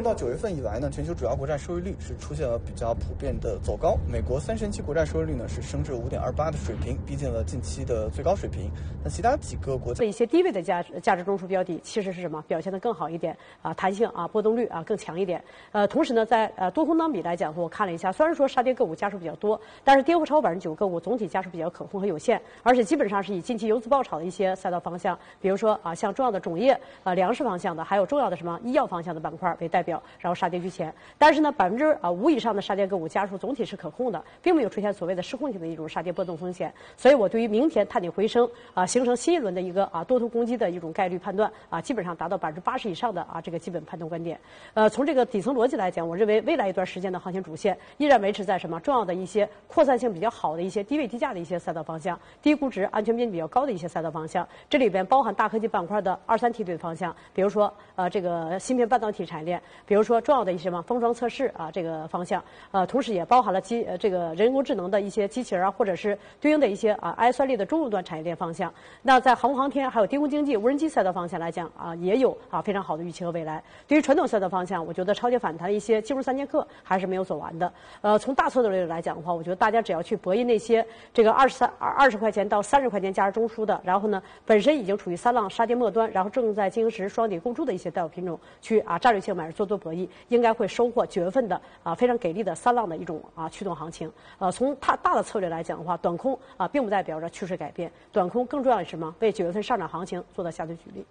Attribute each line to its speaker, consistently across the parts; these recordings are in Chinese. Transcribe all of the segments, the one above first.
Speaker 1: 到9月份以来呢，全球主要国债收益率是出现了比较普遍的走高。美国30年期国债收益率呢是升至5.28的水平，逼近了近期的最高水平。那其他几个国家
Speaker 2: 一些低位的价值中枢标的其实是什么表现得更好一点啊，弹性啊波动率啊更强一点。同时呢，在多空当比来讲，我看了一下，虽然说杀跌个股家数比较多，但是跌幅超过9%个股总体家数比较可控和有限，而且基本上是以近期游资爆炒的一些赛道方向，比如说啊像重要的种业粮食方向的，还有重要的什么医药方向的板块为代表，然后杀跌居前。但是呢5%以上的杀跌个股家数总体是可控的，并没有出现所谓的失控性的一种杀跌波动风险。所以我对于明天探底回升形成新一轮的一个多头攻击的一种概率判断基本上达到80%以上的这个基本判断观点。从这个底层逻辑来讲，我认为未来一段时间的行情主线依然维持在什么重要的一些扩散性比较好的一些低位低价的一些赛道方向，低估值、安全边比较高的一些赛道方向。这里边包含大科技板块的2、3梯队方向，比如说这个芯片半导体产业链，比如说重要的一些什么封装测试这个方向，同时也包含了这个人工智能的一些机器人或者是对应的一些AI算力的中终端产业链方向。那在航空航天还有低空经济、无人机赛道方向来讲也有非常好的预期和未来。对于传统赛道方向，我觉得超跌反弹一些技术3节课还是没有走完的。从大策略来讲的话，我觉得大家只要去博弈那些这个20块钱到30块钱价值中枢的，然后呢本身已经处于3浪杀跌末端，然后正在进行时双底共筑的一些代表品种，去战略性买入做多博弈，应该会收获9月份的非常给力的3浪的一种驱动行情。从大的策略来讲的话，短空并不代表着趋势改变，短空更重要的是什么？为9月份上涨行情做到下推举例。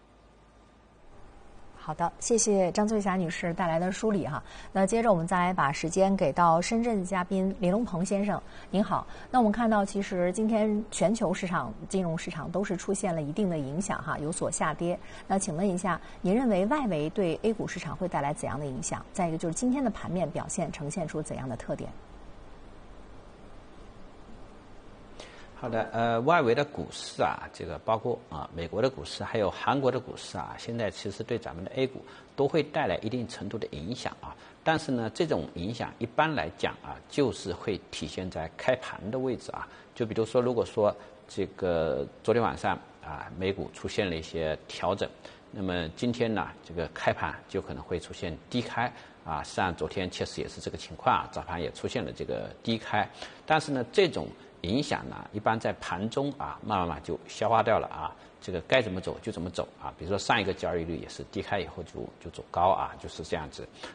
Speaker 3: 好的，谢谢张翠霞女士带来的梳理哈。那接着我们再来把时间给到深圳的嘉宾李龙鹏先生，您好。那我们看到，其实今天全球市场、金融市场都是出现了一定的影响哈，有所下跌。那请问一下，您认为外围对 A 股市场会带来怎样的影响？再一个就是今天的盘面表现呈现出怎样的特点？
Speaker 4: 好的，外围的股市这个包括美国的股市，还有韩国的股市现在其实对咱们的 A 股都会带来一定程度的影响但是呢，这种影响一般来讲就是会体现在开盘的位置就比如说，如果说这个昨天晚上美股出现了一些调整，那么今天呢，这个开盘就可能会出现低开实际上昨天确实也是这个情况早盘也出现了这个低开，但是呢，这种影响呢，一般在盘中慢慢就消化掉了这个该怎么走就怎么走比如说上一个交易日也是低开以后就走高就是这样子。